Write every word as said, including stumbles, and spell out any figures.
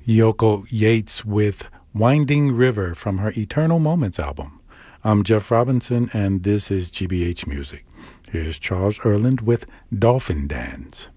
Yoko Yates with Winding River from her Eternal Moments album. I'm Jeff Robinson, and this is G B H Music. Here's Charles Earland with Dolphin Dance.